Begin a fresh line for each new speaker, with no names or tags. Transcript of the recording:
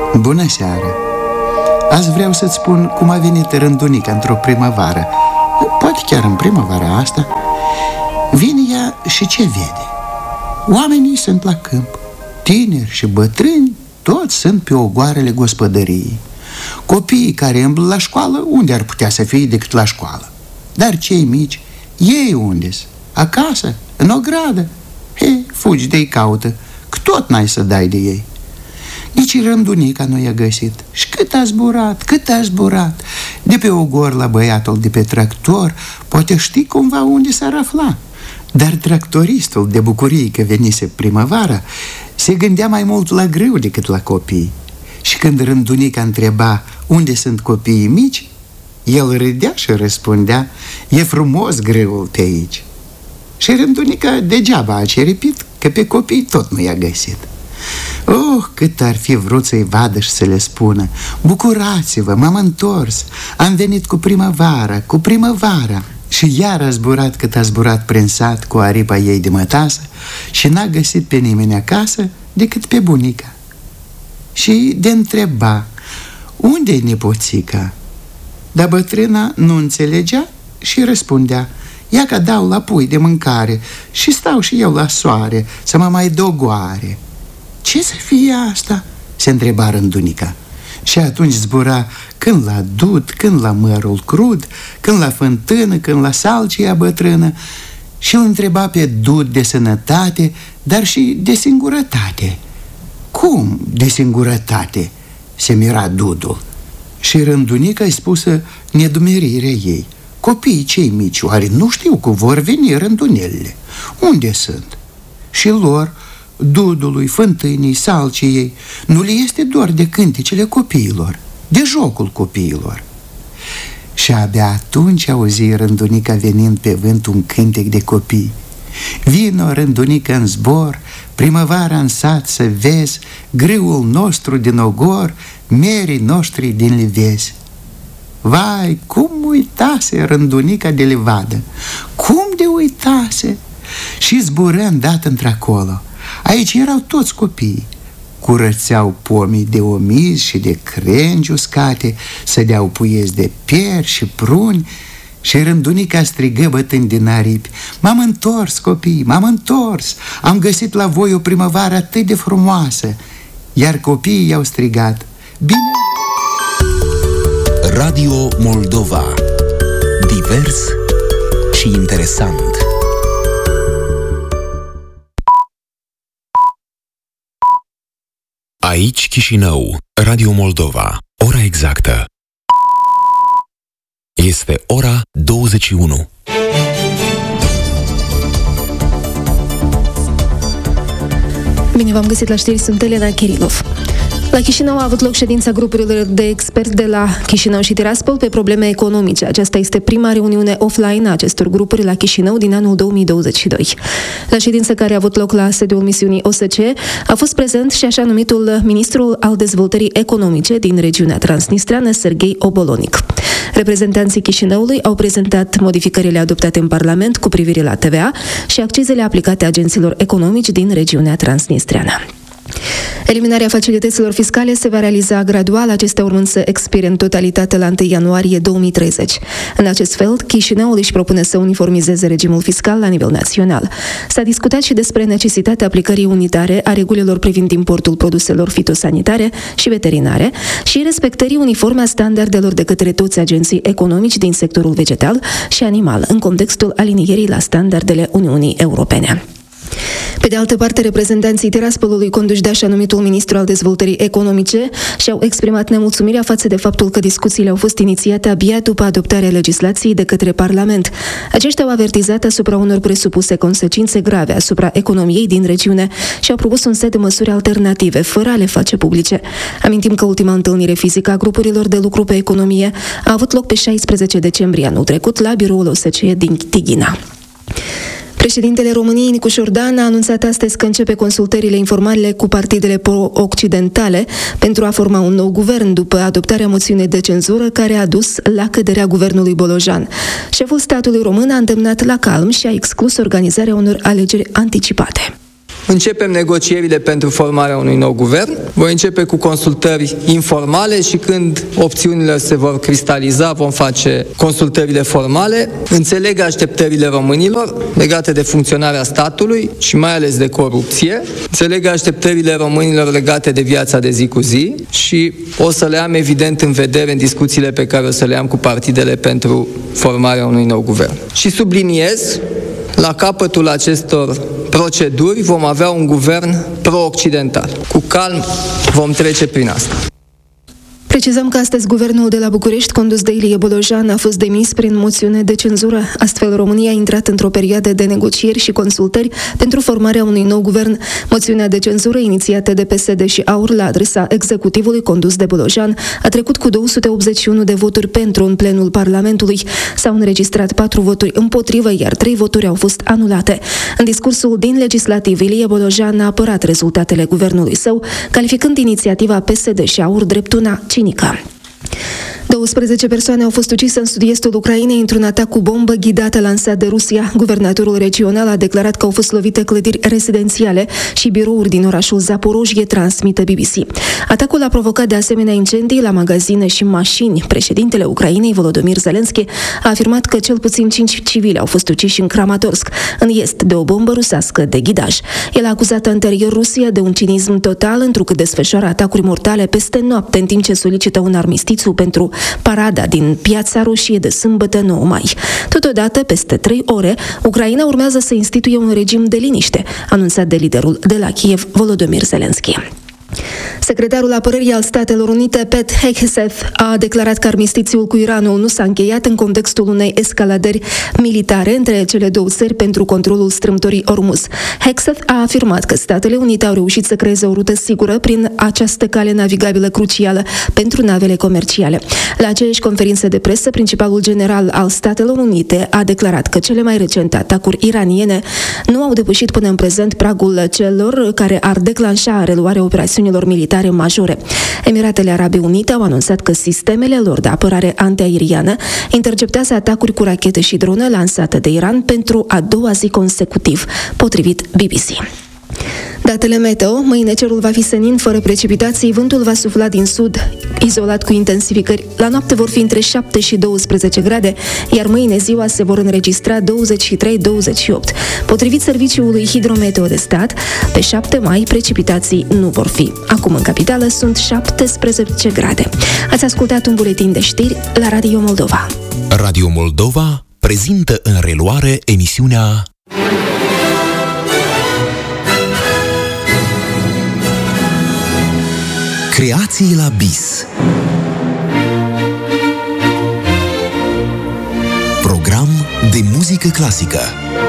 Bună seara! Azi vreau să-ți spun cum a venit Rândunica într-o primăvară. Poate chiar în primăvara asta. Vine ea și ce vede? Oamenii sunt la câmp, tineri și bătrâni, toți sunt pe ogoarele gospodăriei. Copiii care îmblă la școală, unde ar putea să fie decât la școală? Dar cei mici, ei unde-s? Acasă? În ogradă? Fugi de-i caută, că tot n-ai să dai de ei. Nici Rândunica nu i-a găsit. Și cât a zburat de pe ogor la băiatul de pe tractor, poate ști cumva unde s-ar afla. Dar tractoristul, de bucurie că venise primăvara, se gândea mai mult la grâu decât la copii. Și când Rândunica întreba unde sunt copiii mici, el râdea și răspundea: e frumos grâul pe aici. Și Rândunica degeaba a ceripit, că pe copii tot nu i-a găsit. Cât ar fi vrut să-i vadă și să le spună: bucurați-vă, m-am întors, am venit cu primăvara. Și iar a zburat cât a zburat prin sat cu aripa ei de mătasă și n-a găsit pe nimeni acasă decât pe bunica. Și de întreba: unde-i nepoțica? Dar bătrâna nu înțelegea și răspundea: ia că dau la pui de mâncare și stau și eu la soare să mă mai dogoare. Ce să fie asta? Se întreba Rândunica. Și atunci zbura când la dud, când la mărul crud, când la fântână, când la salcia bătrână, și îl întreba pe dud de sănătate, dar și de singurătate. Cum de singurătate? Se mira dudul. Și Rândunica îi spusă nedumerirea ei: copiii cei mici oare nu știu că vor veni rândunelele? Unde sunt? Și lor, dudului, fântânii, salciei, nu le este dor de cântecele copiilor, de jocul copiilor. Și abia atunci auzi Rândunica venind pe vânt un cântec de copii: vino, Rândunica, în zbor, primăvara în sat să vezi, grâul nostru din ogor, merii noștri din livezi. Vai, cum uitase Rândunica de livadă! Cum de uitase! Și zbură îndată într-acolo. Aici erau toți copiii. Curățeau pomii de omizi și de crengi uscate, sădeau puiezi de pieri și pruni. Și Rândunica strigă bătând din aripi: m-am întors, copii, m-am întors, am găsit la voi o primăvară atât de frumoasă. Iar copiii i-au strigat: bine!
Radio Moldova. Divers și interesant. Aici Chișinău, Radio Moldova. Ora exactă este ora 21.
Bine v-am găsit la știri, sunt Elena Kirilov. La Chișinău a avut loc ședința grupurilor de experți de la Chișinău și Tiraspol pe probleme economice. Aceasta este prima reuniune offline a acestor grupuri la Chișinău din anul 2022. La ședință care a avut loc la sediul misiunii OSCE a fost prezent și așa numitul ministru al dezvoltării economice din regiunea transnistreană, Serghei Obolonic. Reprezentanții Chișinăului au prezentat modificările adoptate în Parlament cu privire la TVA și accizele aplicate agenților economici din regiunea transnistreană. Eliminarea facilităților fiscale se va realiza gradual, acestea urmând să expire în totalitate la 1 ianuarie 2030. În acest fel, Chișinăul își propune să uniformizeze regimul fiscal la nivel național. S-a discutat și despre necesitatea aplicării unitare a regulilor privind importul produselor fitosanitare și veterinare și respectării uniforme a standardelor de către toți agenții economici din sectorul vegetal și animal, în contextul alinierii la standardele Uniunii Europene. Pe de altă parte, reprezentanții Tiraspolului, conduși de așa numitul ministru al dezvoltării economice, și-au exprimat nemulțumirea față de faptul că discuțiile au fost inițiate abia după adoptarea legislației de către Parlament. Aceștia au avertizat asupra unor presupuse consecințe grave asupra economiei din regiune și au propus un set de măsuri alternative, fără a le face publice. Amintim că ultima întâlnire fizică a grupurilor de lucru pe economie a avut loc pe 16 decembrie anul trecut la biroul OSCE din Tighina. Președintele României, Nicu Șordan, a anunțat astăzi că începe consultările informale cu partidele pro-occidentale pentru a forma un nou guvern după adoptarea moțiunii de cenzură care a dus la căderea guvernului Bolojan. Șeful statului român a îndemnat la calm și a exclus organizarea unor alegeri anticipate.
începem negocierile pentru formarea unui nou guvern. Voi începe cu consultări informale și când opțiunile se vor cristaliza, vom face consultările formale. Înțeleg așteptările românilor legate de funcționarea statului și mai ales de corupție. Înțeleg așteptările românilor legate de viața de zi cu zi și o să le am evident în vedere în discuțiile pe care o să le am cu partidele pentru formarea unui nou guvern. Și subliniez, la capătul acestor proceduri vom avea un guvern pro-occidental. Cu calm vom trece prin asta.
Precizăm că astăzi guvernul de la București, condus de Ilie Bolojan, a fost demis prin moțiune de cenzură. Astfel, România a intrat într-o perioadă de negocieri și consultări pentru formarea unui nou guvern. Moțiunea de cenzură, inițiată de PSD și AUR la adresa executivului condus de Bolojan, a trecut cu 281 de voturi pentru în plenul Parlamentului. S-au înregistrat 4 voturi împotrivă, iar 3 voturi au fost anulate. În discursul din legislativ, Ilie Bolojan a apărat rezultatele guvernului său, calificând inițiativa PSD și AUR drept una cinică. 12 persoane au fost ucise în sud-estul Ucrainei într-un atac cu bombă ghidată lansat de Rusia. Guvernatorul regional a declarat că au fost lovite clădiri rezidențiale și birouri din orașul Zaporojie, transmite BBC. Atacul a provocat de asemenea incendii la magazine și mașini. Președintele Ucrainei, Volodymyr Zelensky, a afirmat că cel puțin 5 civili au fost uciși în Kramatorsk, în est, de o bombă rusească de ghidaj. El a acuzat anterior Rusia de un cinism total, întrucât desfășoară atacuri mortale peste noapte, în timp ce solicită un armistițiu pentru parada din Piața Roșie de sâmbătă 9 mai. Totodată, peste 3 ore, Ucraina urmează să instituie un regim de liniște, anunțat de liderul de la Kiev, Volodymyr Zelensky. Secretarul Apărării al Statelor Unite, Pete Hegseth, a declarat că armistițiul cu Iranul nu s-a încheiat în contextul unei escaladări militare între cele două țări pentru controlul strâmtorii Hormuz. Hegseth a afirmat că Statele Unite au reușit să creeze o rută sigură prin această cale navigabilă crucială pentru navele comerciale. La aceeași conferință de presă, principalul general al Statelor Unite a declarat că cele mai recente atacuri iraniene nu au depășit până în prezent pragul celor care ar declanșa reluarea operațiunilor militare majore. Emiratele Arabe Unite au anunțat că sistemele lor de apărare antiaeriană interceptează atacuri cu rachete și drone lansate de Iran pentru a doua zi consecutiv, potrivit BBC. Datele meteo: mâine cerul va fi senin, fără precipitații, vântul va sufla din sud, izolat cu intensificări. La noapte vor fi între 7 și 12 grade, iar mâine ziua se vor înregistra 23-28. Potrivit Serviciului Hidrometeo de Stat, pe 7 mai precipitații nu vor fi. Acum în capitală sunt 17 grade. Ați ascultat un buletin de știri la Radio Moldova.
Radio Moldova prezintă în reluare emisiunea Creații la BIS. Program de muzică clasică.